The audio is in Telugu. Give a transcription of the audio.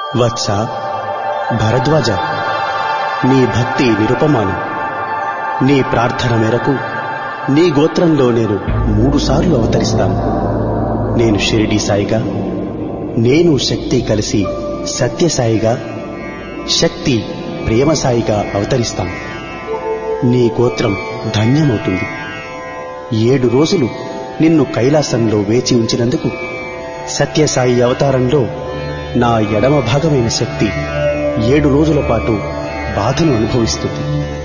వత్స, భరద్వాజ, నీ భక్తి నిరుపమానం. నీ ప్రార్థన మేరకు నీ గోత్రంలో నేను 3 సార్లు అవతరిస్తాను. నేను షిరిడీ సాయిగా, నేను శక్తి కలిసి సత్యసాయిగా, శక్తి ప్రేమసాయిగా అవతరిస్తాను. నీ గోత్రం ధన్యమవుతుంది. 7 రోజులు నిన్ను కైలాసంలో వేచి ఉంచినందుకు సత్యసాయి అవతారంలో నా ఎడమ భాగమైన శక్తి 7 రోజుల పాటు బాధను అనుభవిస్తుంది.